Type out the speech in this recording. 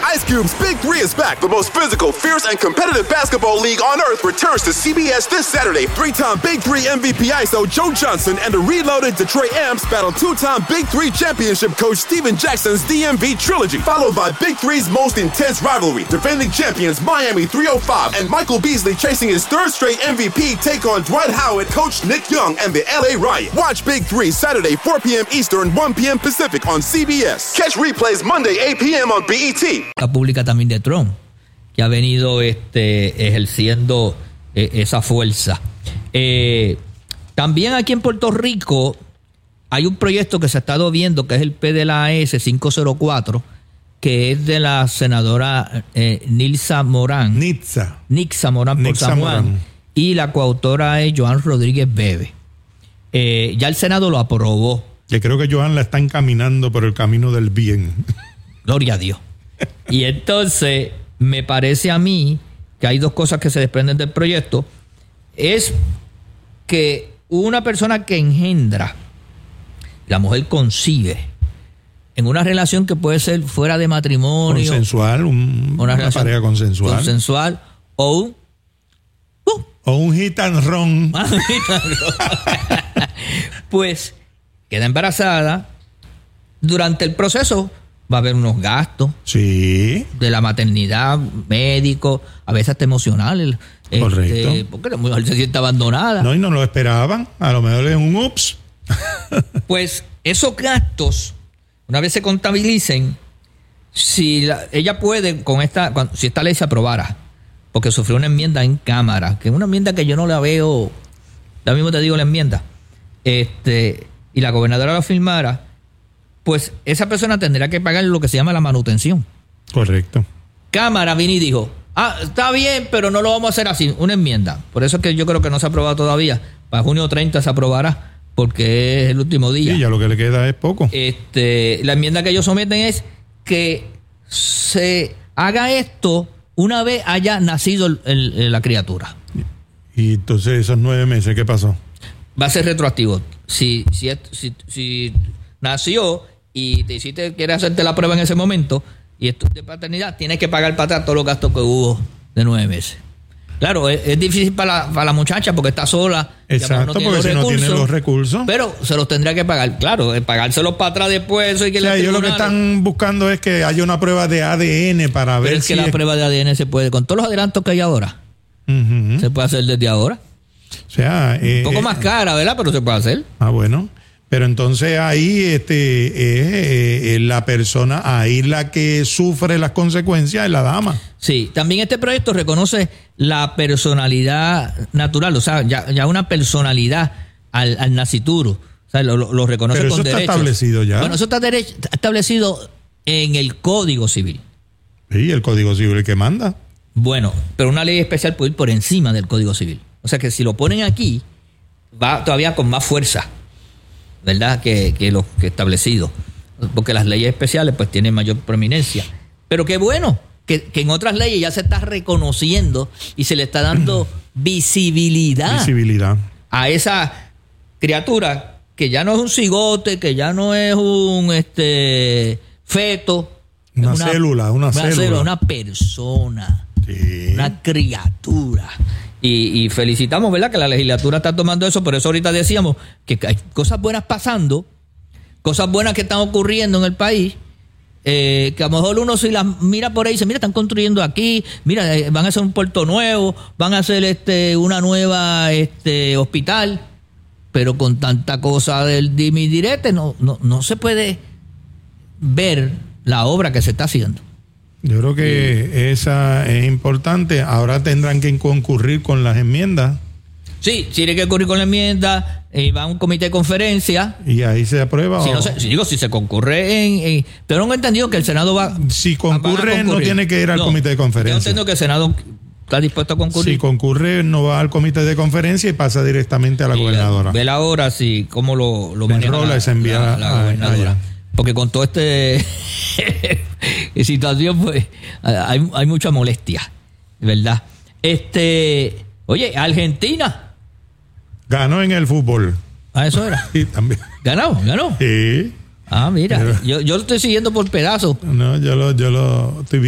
Ice Cube's Big 3 is back. The most physical, fierce, and competitive basketball league on earth returns to CBS this Saturday. 3-time Big 3 MVP ISO Joe Johnson and the reloaded Detroit Amps battle 2-time Big 3 championship coach Steven Jackson's DMV trilogy, followed by Big 3's most intense rivalry. Defending champions Miami 305 and Michael Beasley chasing his third straight MVP take on Dwight Howard, coach Nick Young, and the LA Riot. Watch Big 3 Saturday 4 p.m. Eastern, 1 p.m. Pacific on CBS. Catch replays Monday 8 p.m. on BET. La pública también de Trump, que ha venido ejerciendo esa fuerza. También aquí en Puerto Rico hay un proyecto que se ha estado viendo, que es el PDLAS 504, que es de la senadora Nixa Morán por San Juan, y la coautora es Joan Rodríguez Bebe. Ya el Senado lo aprobó. Que creo que Joan la está encaminando por el camino del bien. Gloria a Dios. Y entonces me parece a mí que hay dos cosas que se desprenden del proyecto. Es que una persona que engendra, la mujer concibe en una relación que puede ser fuera de matrimonio, consensual, una pareja consensual o un hit and run, pues queda embarazada. Durante el proceso va a haber unos gastos, sí, de la maternidad, médico, a veces hasta emocional. Correcto. Porque la mujer se siente abandonada. No, y no lo esperaban. A lo mejor es un ups. Pues esos gastos, una vez se contabilicen, si ella puede, si esta ley se aprobara, porque sufrió una enmienda en Cámara, que es una enmienda que yo no la veo, ya mismo te digo la enmienda, y la gobernadora lo firmara, pues esa persona tendrá que pagar lo que se llama la manutención. Correcto. Cámara vino y dijo, está bien, pero no lo vamos a hacer así, una enmienda. Por eso es que yo creo que no se ha aprobado todavía. Para junio 30 se aprobará, porque es el último día. Sí, ya lo que le queda es poco. La enmienda que ellos someten es que se haga esto una vez haya nacido la criatura. Y entonces esos 9 meses, ¿qué pasó? Va a ser retroactivo. Si nació y quieres hacerte la prueba en ese momento y esto es de paternidad, tienes que pagar para atrás todos los gastos que hubo de 9 meses. Claro, es difícil para la muchacha porque está sola. Exacto, porque si no tiene los recursos. Pero se los tendría que pagar. Claro, pagárselos para atrás después. Eso hay que ellos lo que están buscando es que haya una prueba de ADN para ver si... Pero es que la prueba de ADN se puede, con todos los adelantos que hay ahora, se puede hacer desde ahora. O sea... un poco más cara, ¿verdad? Pero se puede hacer. Bueno. Pero entonces ahí la persona, ahí la que sufre las consecuencias es la dama. Sí, también este proyecto reconoce la personalidad natural, o sea, ya una personalidad al nacituro. O sea, lo reconoce. Pero con eso derechos. Está establecido ya. Bueno, eso está establecido en el Código Civil. Sí, el Código Civil el que manda. Bueno, pero una ley especial puede ir por encima del Código Civil. O sea que si lo ponen aquí, va todavía con más fuerza, ¿verdad? Que lo que establecido. Porque las leyes especiales pues tienen mayor prominencia. Pero qué bueno que en otras leyes ya se está reconociendo y se le está dando visibilidad a esa criatura que ya no es un cigote, que ya no es un feto. Una célula, una persona, sí, una criatura. Y felicitamos, ¿verdad?, que la legislatura está tomando eso. Por eso ahorita decíamos que hay cosas buenas pasando, cosas buenas que están ocurriendo en el país, que a lo mejor uno si las mira por ahí y dice, mira, están construyendo aquí, mira, van a hacer un puerto nuevo, van a hacer una nueva hospital, pero con tanta cosa del dime y direte no se puede ver la obra que se está haciendo. Yo creo que esa es importante. Ahora tendrán que concurrir con las enmiendas. Sí, tiene que concurrir con la enmienda, va a un comité de conferencia. ¿Y ahí se aprueba? Si se concurre pero no he entendido que el Senado va... Si concurre, no tiene que ir al comité de conferencia. Yo entiendo que el Senado está dispuesto a concurrir. Si concurre, no va al comité de conferencia y pasa directamente a la gobernadora. Ve la hora, sí, cómo lo maneja la gobernadora. Porque con toda situación, pues, hay mucha molestia, ¿verdad? Oye, Argentina ganó en el fútbol. Eso era. Sí, también. ¿Ganó? Sí. Mira, yo lo estoy siguiendo por pedazos. No, yo lo estoy viendo.